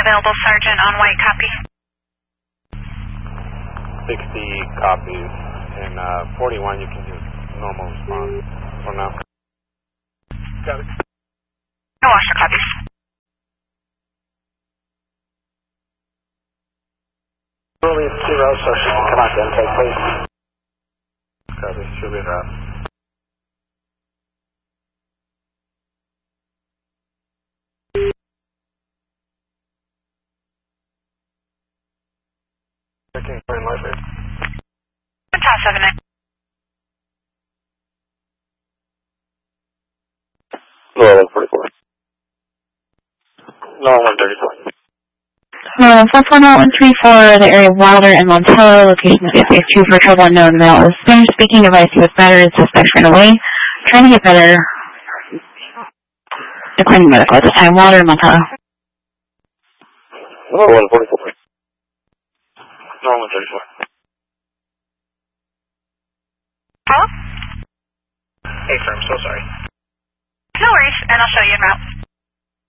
available, Sergeant, on white, copy. 60 copies, and 41 you can use normal response for now. Got it. No Washer copies. Juliet 0, so she can come out to intake, please. Copy, Juliet route. Checking for library. Toss 79. No, 144. No, 134. 44134, the area of Wilder and Montello, location of FAS2 for trouble unknown. Male is Spanish speaking, device was better, and suspect ran away. Trying to get better. Declining medical at this time. Wilder and Montello. No, 144. No, 134. Hello? Hey, sir, I'm so sorry. No worries, and I'll show you en route.